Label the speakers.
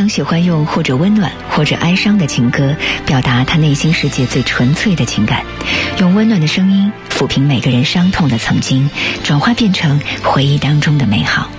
Speaker 1: 常喜欢用或者温暖或者哀伤的情歌表达他内心世界最纯粹的情感，用温暖的声音抚平每个人伤痛的曾经，转化变成回忆当中的美好。